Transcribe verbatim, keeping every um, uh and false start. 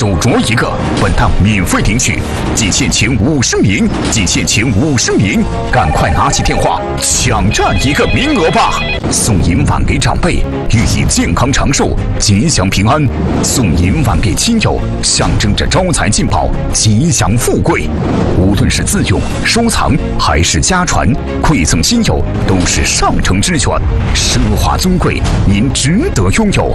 手镯一个，本档免费领取，仅限前五十名，仅限前五十名，赶快拿起电话抢占一个名额吧！送银碗给长辈，寓意健康长寿、吉祥平安；送银碗给亲友，象征着招财进宝、吉祥富贵。无论是自用、收藏还是家传，馈赠亲友都是上乘之选，奢华尊贵，您值得拥有。